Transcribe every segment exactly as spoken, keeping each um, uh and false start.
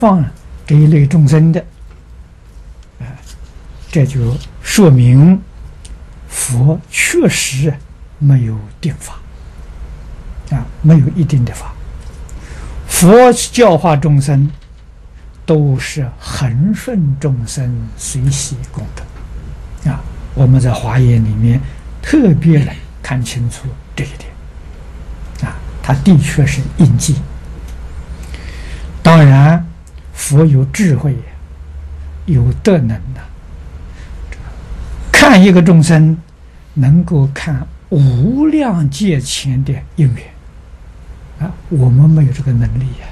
放这一类众生的，啊，这就说明佛确实没有定法，啊，没有一定的法。佛教化众生都是恒顺众生，随喜功德，啊，我们在华严里面特别的看清楚这一点，啊，它的确是印记。当然，佛有智慧，有德能的，看一个众生，能够看无量劫前的因缘，啊，我们没有这个能力呀。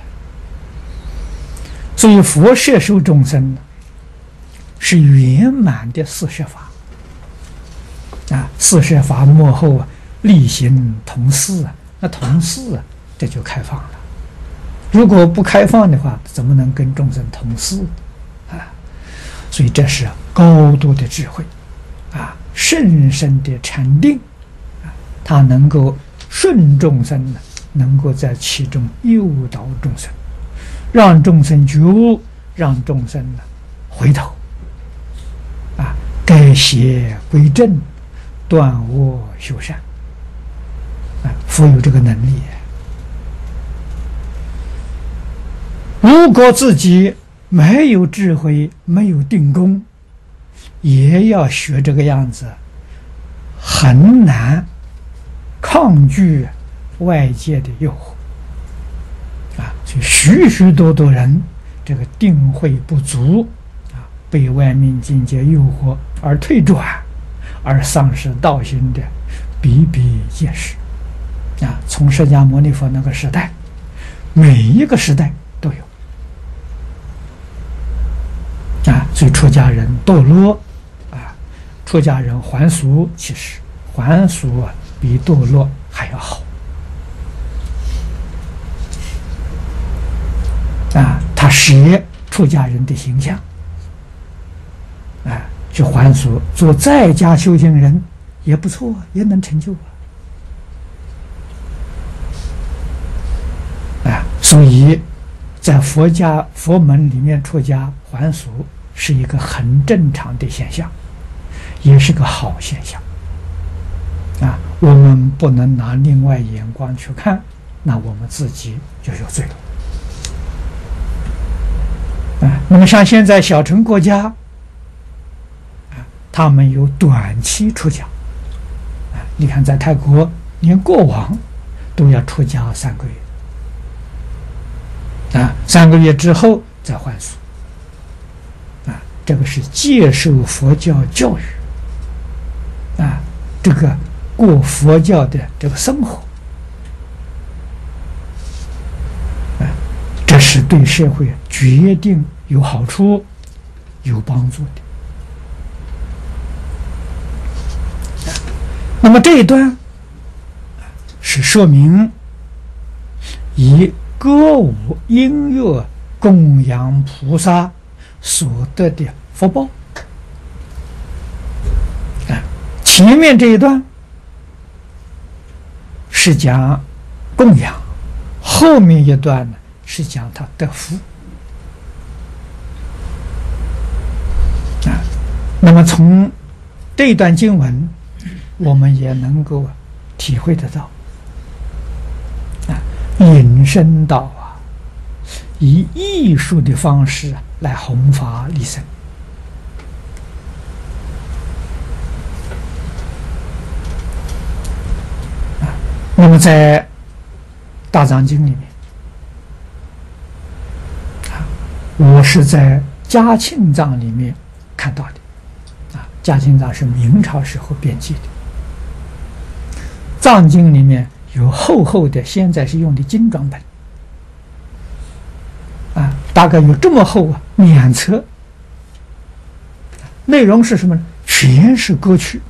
所以佛摄受众生是圆满的四摄法，啊，四摄法幕后啊，力行同事啊，那同事啊，这就开放了。如果不开放的话，怎么能跟众生同事啊？所以这是高度的智慧啊，甚深的禅定啊，它能够顺众生呢，能够在其中诱导众生，让众生觉悟，让众生呢回头啊，改邪归正，断恶修善啊，佛有这个能力。如果自己没有智慧，没有定功，也要学这个样子，很难抗拒外界的诱惑啊！所以许许多多人这个定慧不足啊，被外面境界诱惑而退转，而丧失道心的比比皆是啊！从释迦牟尼佛那个时代，每一个时代都有。啊，所以出家人堕落啊，出家人还俗，其实还俗啊比堕落还要好啊。他舍出家人的形象，啊，去还俗，做在家修行人也不错，也能成就啊。啊，所以在佛家佛门里面出家还俗是一个很正常的现象，也是个好现象啊！我们不能拿另外眼光去看，那我们自己就有罪了啊！那么像现在小乘国家啊，他们有短期出家啊，你看在泰国，连国王都要出家三个月啊，三个月之后再还俗。这个是接受佛教教育啊，这个过佛教的这个生活啊，这是对社会决定有好处、有帮助的。那么这一段是说明以歌舞音乐供养菩萨所得的福报啊，前面这一段是讲供养，后面一段呢是讲他得福啊。那么从这一段经文，我们也能够体会得到啊，引申到啊，以艺术的方式来弘法利生啊。那么在大藏经里面啊，我是在嘉庆藏里面看到的啊。嘉庆藏是明朝时候编辑的，藏经里面有厚厚的，现在是用的精装本啊，大概有这么厚啊，两册。内容是什么呢？全是歌曲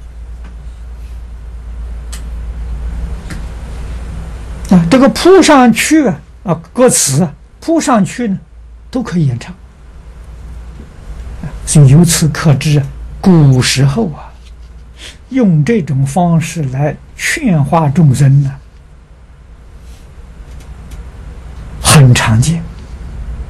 啊，这个铺上去啊，啊歌词啊铺上去呢，都可以演唱啊。所以由此可知，古时候啊，用这种方式来劝化众生呢，很常见。